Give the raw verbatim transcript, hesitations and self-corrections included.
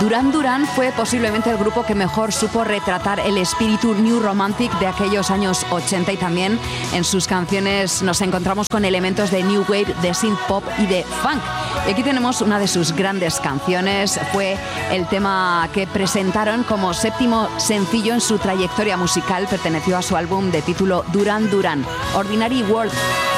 Duran Duran fue posiblemente el grupo que mejor supo retratar el espíritu New Romantic de aquellos años ochenta, y también en sus canciones nos encontramos con elementos de New Wave, de synth pop y de funk. Y aquí tenemos una de sus grandes canciones, fue el tema que presentaron como séptimo sencillo en su trayectoria musical, perteneció a su álbum de título Duran Duran, Ordinary World.